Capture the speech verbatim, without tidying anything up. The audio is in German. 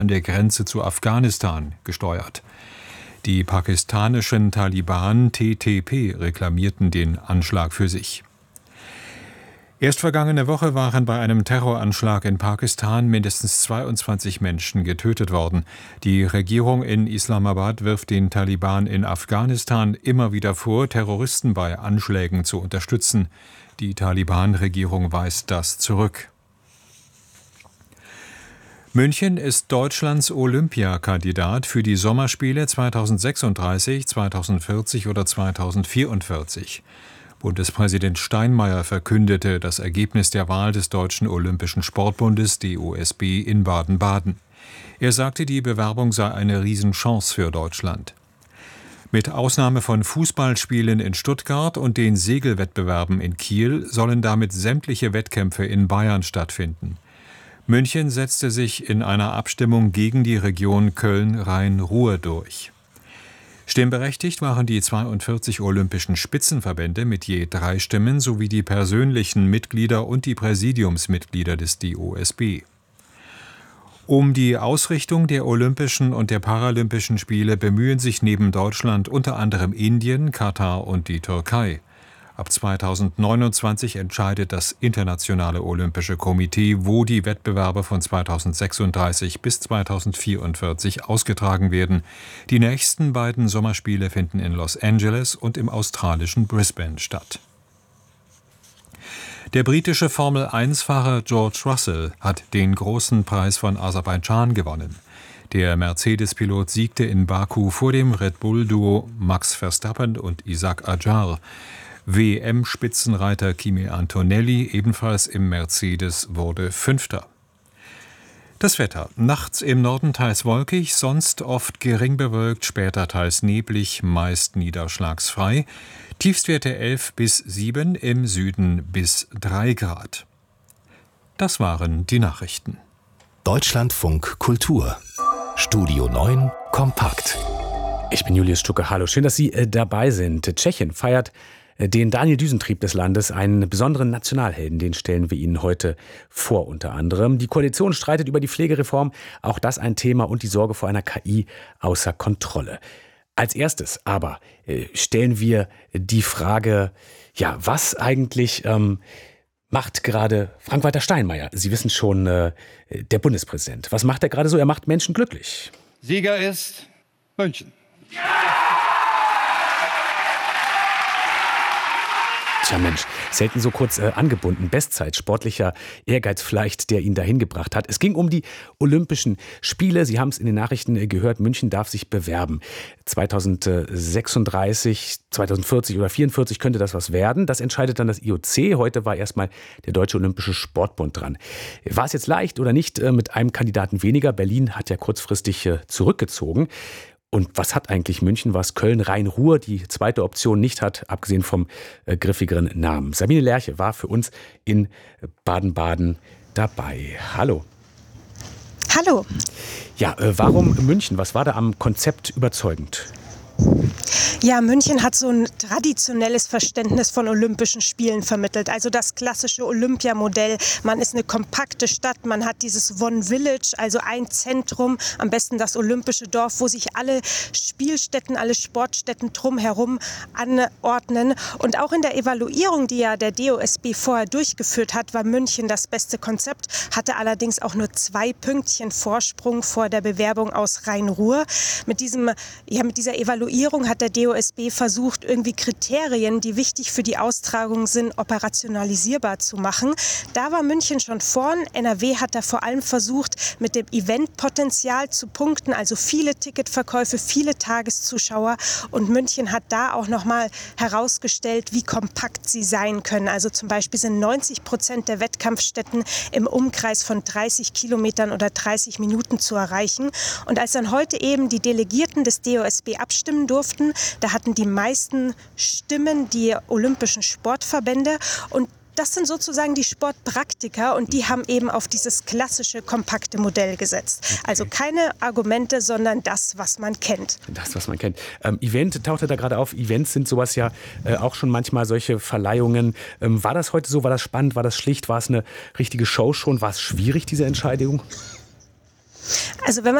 an der Grenze zu Afghanistan gesteuert. Die pakistanischen Taliban T T P reklamierten den Anschlag für sich. Erst vergangene Woche waren bei einem Terroranschlag in Pakistan mindestens zweiundzwanzig Menschen getötet worden. Die Regierung in Islamabad wirft den Taliban in Afghanistan immer wieder vor, Terroristen bei Anschlägen zu unterstützen. Die Taliban-Regierung weist das zurück. München ist Deutschlands Olympiakandidat für die Sommerspiele zweitausendsechsunddreißig, zweitausendvierzig oder zweitausendvierundvierzig. Bundespräsident Steinmeier verkündete das Ergebnis der Wahl des Deutschen Olympischen Sportbundes D O S B in Baden-Baden. Er sagte, die Bewerbung sei eine Riesenchance für Deutschland. Mit Ausnahme von Fußballspielen in Stuttgart und den Segelwettbewerben in Kiel sollen damit sämtliche Wettkämpfe in Bayern stattfinden. München setzte sich in einer Abstimmung gegen die Region Köln-Rhein-Ruhr durch. Stimmberechtigt waren die zweiundvierzig olympischen Spitzenverbände mit je drei Stimmen sowie die persönlichen Mitglieder und die Präsidiumsmitglieder des D O S B. Um die Ausrichtung der Olympischen und der Paralympischen Spiele bemühen sich neben Deutschland unter anderem Indien, Katar und die Türkei. Ab zweitausendneunundzwanzig entscheidet das Internationale Olympische Komitee, wo die Wettbewerbe von zweitausendsechsunddreißig bis zweitausendvierundvierzig ausgetragen werden. Die nächsten beiden Sommerspiele finden in Los Angeles und im australischen Brisbane statt. Der britische Formel eins Fahrer George Russell hat den großen Preis von Aserbaidschan gewonnen. Der Mercedes-Pilot siegte in Baku vor dem Red Bull-Duo Max Verstappen und Isack Adjar. W M-Spitzenreiter Kimi Antonelli, ebenfalls im Mercedes, wurde Fünfter. Das Wetter. Nachts im Norden teils wolkig, sonst oft gering bewölkt, später teils neblig, meist niederschlagsfrei. Tiefstwerte elf bis sieben, im Süden bis drei Grad. Das waren die Nachrichten. Deutschlandfunk Kultur. Studio neun kompakt. Ich bin Julius Stucke. Hallo, schön, dass Sie äh, dabei sind. Tschechien feiert den Daniel Düsentrieb des Landes, einen besonderen Nationalhelden, den stellen wir Ihnen heute vor unter anderem. Die Koalition streitet über die Pflegereform, auch das ein Thema, und die Sorge vor einer K I außer Kontrolle. Als erstes aber äh, stellen wir die Frage, ja, was eigentlich ähm, macht gerade Frank-Walter Steinmeier? Sie wissen schon, äh, der Bundespräsident. Was macht er gerade so? Er macht Menschen glücklich. Sieger ist München. Tja Mensch, selten so kurz äh, angebunden. Bestzeit, sportlicher Ehrgeiz vielleicht, der ihn dahin gebracht hat. Es ging um die Olympischen Spiele. Sie haben es in den Nachrichten äh, gehört, München darf sich bewerben. zweitausendsechsunddreißig, zweitausendvierzig oder vierundvierzig könnte das was werden. Das entscheidet dann das I O C. Heute war erstmal der Deutsche Olympische Sportbund dran. War es jetzt leicht oder nicht äh, mit einem Kandidaten weniger? Berlin hat ja kurzfristig äh, zurückgezogen. Und was hat eigentlich München, was Köln-Rhein-Ruhr, die zweite Option, nicht hat, abgesehen vom äh, griffigeren Namen? Sabine Lerche war für uns in Baden-Baden dabei. Hallo. Hallo. Ja, äh, warum München? Was war da am Konzept überzeugend? Ja, München hat so ein traditionelles Verständnis von Olympischen Spielen vermittelt. Also das klassische Olympiamodell. Man ist eine kompakte Stadt, man hat dieses One Village, also ein Zentrum, am besten das Olympische Dorf, wo sich alle Spielstätten, alle Sportstätten drumherum anordnen. Und auch in der Evaluierung, die ja der D O S B vorher durchgeführt hat, war München das beste Konzept, hatte allerdings auch nur zwei Pünktchen Vorsprung vor der Bewerbung aus Rhein-Ruhr. Mit diesem, ja, mit dieser Evaluierung hat der D O S B versucht, irgendwie Kriterien, die wichtig für die Austragung sind, operationalisierbar zu machen. Da war München schon vorn. N R W hat da vor allem versucht, mit dem Eventpotenzial zu punkten, also viele Ticketverkäufe, viele Tageszuschauer. Und München hat da auch nochmal herausgestellt, wie kompakt sie sein können. Also zum Beispiel sind neunzig Prozent der Wettkampfstätten im Umkreis von dreißig Kilometern oder dreißig Minuten zu erreichen. Und als dann heute eben die Delegierten des D O S B abstimmen durften, da hatten die meisten Stimmen die Olympischen Sportverbände, und das sind sozusagen die Sportpraktiker, und die haben eben auf dieses klassische, kompakte Modell gesetzt. Okay. Also keine Argumente, sondern das, was man kennt. Das, was man kennt. Ähm, Event tauchte da gerade auf. Events sind sowas ja äh, auch schon manchmal, solche Verleihungen. Ähm, war das heute so? War das spannend? War das schlicht? War es eine richtige Show schon? War es schwierig, diese Entscheidung? Also wenn man